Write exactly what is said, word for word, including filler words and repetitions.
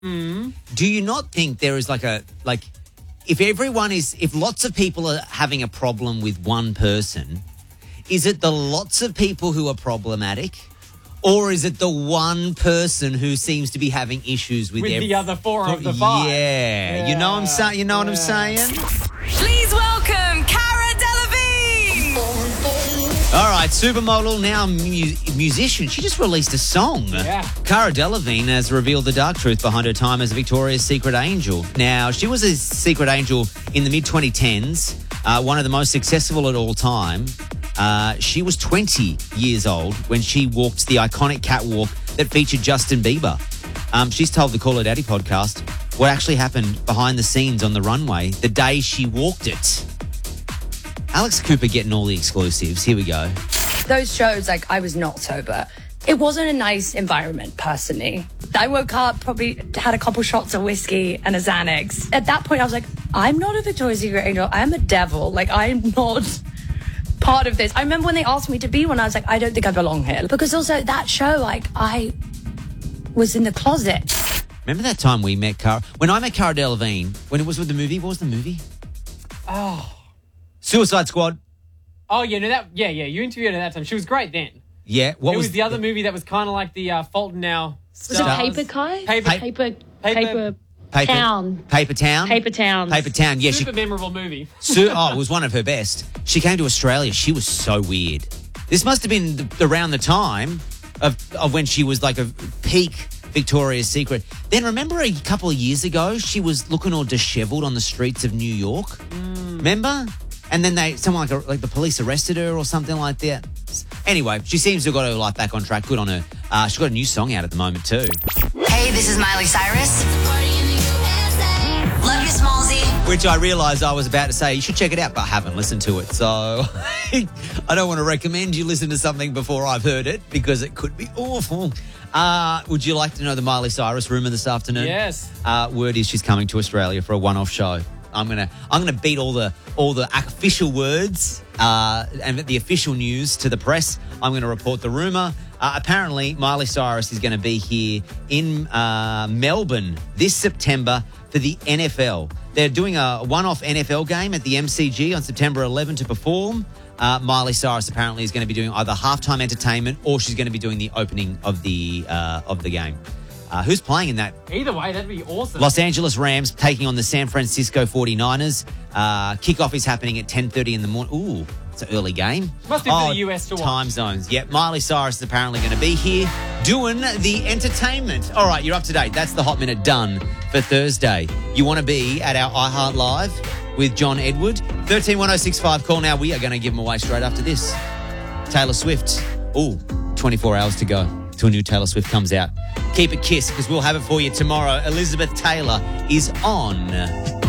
Mm. Do you not think there is like a, like, if everyone is, if lots of people are having a problem with one person, is it the lots of people who are problematic? Or is it the one person who seems to be having issues with, with every, the other four of the five? Yeah. yeah. You know what I'm saying? You know yeah. what I'm saying? Please welcome Cara Delevingne. All right, supermodel, now mu- musician. She just released a song. Yeah. Cara Delevingne has revealed the dark truth behind her time as Victoria's Secret angel. Now, she was a secret angel in the mid twenty tens, uh, one of the most successful at all time. Uh, she was twenty years old when she walked the iconic catwalk that featured Justin Bieber. Um, she's told the Call Her Daddy podcast what actually happened behind the scenes on the runway the day she walked it. Alex Cooper getting all the exclusives. Here we go. Those shows, like, I was not sober. It wasn't a nice environment, personally. I woke up, probably had a couple shots of whiskey and a Xanax. At that point, I was like, I'm not a Victoria's Secret angel. I'm a devil. Like, I'm not part of this. I remember when they asked me to be one, I was like, I don't think I belong here. Because also that show, like, I was in the closet. Remember that time we met Cara? When I met Cara Delevingne, when it was with the movie, what was the movie? Oh. Suicide Squad. Oh, yeah, no, that, yeah, yeah, you interviewed her that time. She was great then. Yeah. What it was, was the other movie that was kind of like the uh, Fault in Our Was Stars. it Paper Kai? Paper, paper, paper, paper, Paper Town. Paper Town? Paper Town. Paper Town, yeah. Super She, memorable movie. Su- oh, it was one of her best. She came to Australia. She was so weird. This must have been the, around the time of, of when she was like a peak Victoria's Secret. Then remember a couple of years ago, she was looking all disheveled on the streets of New York? Mm. Remember? And then they, someone like, a, like the police arrested her or something like that. Anyway, she seems to have got her life back on track. Good on her. Uh, she's got a new song out at the moment too. Hey, this is Miley Cyrus. Love you, Smallzy. Which I realised I was about to say, you should check it out, but I haven't listened to it. So I don't want to recommend you listen to something before I've heard it because it could be awful. Uh, would you like to know the Miley Cyrus rumour this afternoon? Yes. Uh, word is she's coming to Australia for a one-off show. I'm gonna I'm gonna beat all the all the official words uh, and the official news to the press. I'm gonna report the rumor. Uh, apparently, Miley Cyrus is going to be here in uh, Melbourne this September for the N F L. They're doing a one-off N F L game at the M C G on September eleventh to perform. Uh, Miley Cyrus apparently is going to be doing either halftime entertainment or she's going to be doing the opening of the uh, of the game. Uh, who's playing in that? Either way, that'd be awesome. Los Angeles Rams taking on the San Francisco forty-niners. Uh, kickoff is happening at ten thirty in the morning. Ooh, it's an early game. Must be for the U S to watch. Time zones. Yep, Miley Cyrus is apparently going to be here doing the entertainment. All right, you're up to date. That's the Hot Minute done for Thursday. You want to be at our iHeart Live with John Edward? one three one oh six five. Call now. We are going to give them away straight after this. Taylor Swift. Ooh, twenty-four hours to go till new Taylor Swift comes out. Keep it Kiss because we'll have it for you tomorrow. Elizabeth Taylor is on.